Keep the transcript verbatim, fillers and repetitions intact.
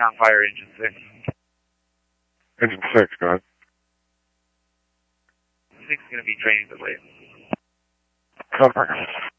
Count fire engine six. Engine six, go ahead. Six is going to be training delay. Cover.